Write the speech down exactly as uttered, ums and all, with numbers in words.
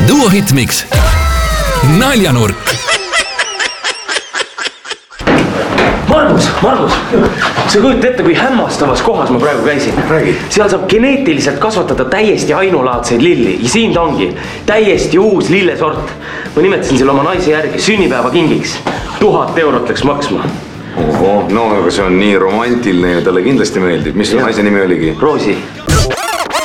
Duo Hitmix. Naljanurk. Margus, Margus, sa kujuta ette, kui hämmastavas kohas ma praegu käisin. Räägi. Seal saab geneetiliselt kasvatada täiesti ainulaadseid lilli ja siin ta ongi täiesti uus lillesort. Ma nimetasin selle oma naise järgi sünnipäeva kingiks. Tuhat eurot läks maksma. Oho, no aga see on nii romantiline ja talle kindlasti meeldib. Mis su naise nimi oligi? Roosi.